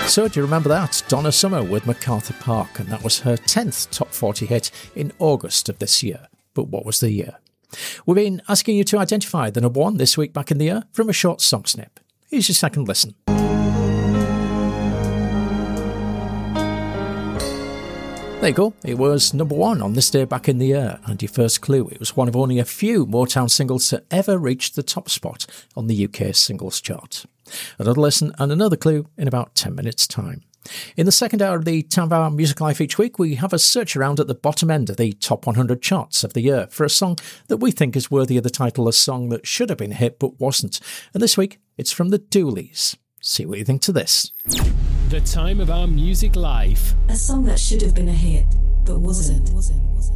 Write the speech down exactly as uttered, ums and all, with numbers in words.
So, do you remember that? Donna Summer with MacArthur Park, and that was her tenth top forty hit in August of this year. But what was the year? We've been asking you to identify the number one this week back in the year from a short song snip. Here's your second listen. There you go, it was number one on this day back in the year, and your first clue, it was one of only a few Motown singles to ever reach the top spot on the U K singles chart. Another listen and another clue in about ten minutes' time. In the second hour of the Time of Our Music Life each week, we have a search around at the bottom end of the top one hundred charts of the year for a song that we think is worthy of the title A Song That Should Have Been a Hit But Wasn't. And this week, it's from the Dooleys. See what you think to this. The Time of Our Music Life. A song that should have been a hit, but wasn't. wasn't.